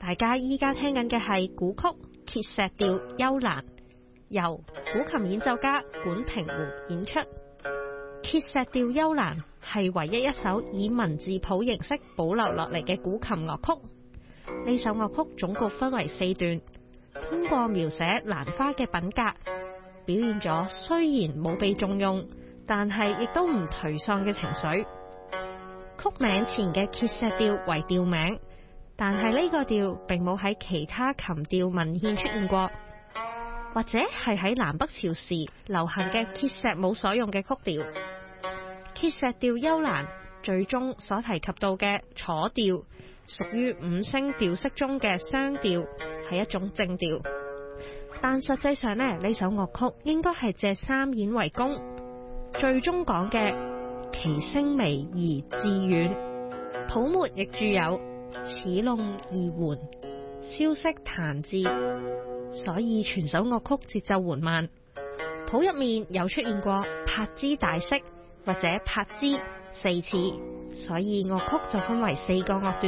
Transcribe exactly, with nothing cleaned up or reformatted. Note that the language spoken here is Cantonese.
大家依家聽緊嘅係古曲《碣石調幽蘭》，由古琴演奏家管平湖演出。《碣石調幽蘭》係唯一一首以文字譜形式保留落嚟嘅古琴樂曲。呢首樂曲總共分為四段，通過描寫蘭花嘅品格，表現咗雖然冇被重用，但係亦都唔頹喪嘅情緒。曲名前嘅碣石調為調名，但係呢個調並冇喺其他琴調文獻出現過，或者係喺南北朝時流行嘅碣石舞所用嘅曲調。碣石調幽蘭最終所提及到嘅楚調，屬於五聲調式中嘅雙調，係一種正調。但實際上呢，呢首樂曲應該係借三演為功，最終講嘅其聲微而致遠，譜末亦注有此弄而緩，消息彈至，所以全首樂曲節奏緩慢。譜入面有出現過拍之大息或者拍之四次，所以樂曲就分為四個樂段。